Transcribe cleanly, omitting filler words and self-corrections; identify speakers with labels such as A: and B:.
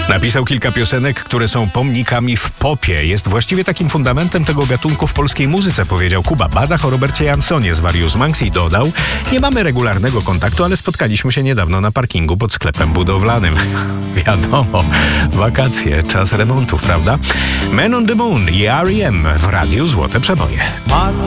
A: Napisał kilka piosenek, które są pomnikami w popie. Jest właściwie takim fundamentem tego gatunku w polskiej muzyce, powiedział Kuba Badach o Robercie Jansonie z Various Monks i dodał: nie mamy regularnego kontaktu, ale spotkaliśmy się niedawno na parkingu pod sklepem budowlanym. Wiadomo, wakacje, czas remontów, prawda? Man on the Moon i R.E.M. w Radiu Złote Przeboje.